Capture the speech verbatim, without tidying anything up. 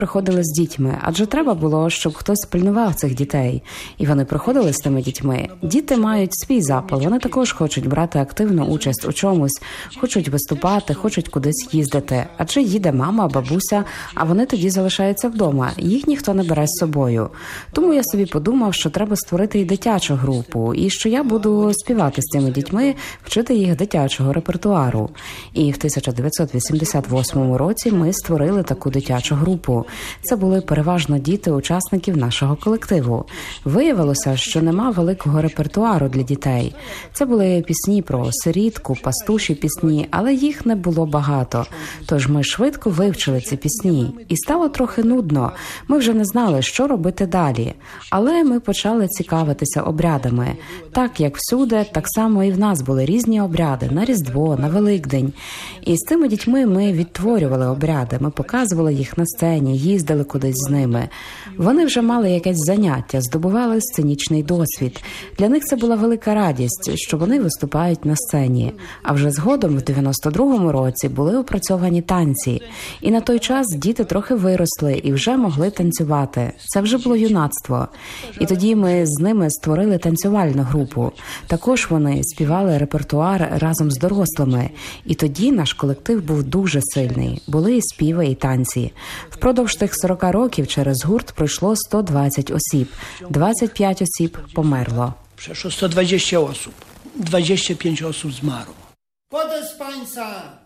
Приходили з дітьми, адже треба було, щоб хтось пильнував цих дітей. І вони приходили з тими дітьми. Діти мають свій запал, вони також хочуть брати активну участь у чомусь, хочуть виступати, хочуть кудись їздити. Адже їде мама, бабуся, а вони тоді залишаються вдома. Їх ніхто не бере з собою. Тому я собі подумав, що треба створити і дитячу групу, і що я буду співати з цими дітьми, вчити їх дитячого репертуару. І в тисяча дев'ятсот вісімдесят восьмому році ми створили таку дитячу групу. Це були переважно діти учасників нашого колективу. Виявилося, що нема великого репертуару для дітей. Це були пісні про сирітку, пастуші пісні, але їх не було багато. Тож ми швидко вивчили ці пісні. І стало трохи нудно. Ми вже не знали, що робити далі. Але ми почали цікавитися обрядами. Так, як всюди, так само і в нас були різні обряди на Різдво, на Великдень. І з тими дітьми ми відтворювали обряди, ми показували їх на сцені, їздили кудись з ними. Вони вже мали якесь заняття, здобували сценічний досвід. Для них це була велика радість, що вони виступають на сцені. А вже згодом, в дев'яносто другому році, були опрацьовані танці. І на той час діти трохи виросли і вже могли танцювати. Це вже було юнацтво. І тоді ми з ними створили танцювальну групу. Також вони співали репертуар разом з дорослими. І тоді наш колектив був дуже сильний. Були і співи, і танці. Впродовж тих сорока років через гурт пройшло сто двадцять осіб. двадцять п'ять осіб померло. Przeszło sto dwadzieścia osób. dwadzieścia pięć osób zmarło. Kto z Państwa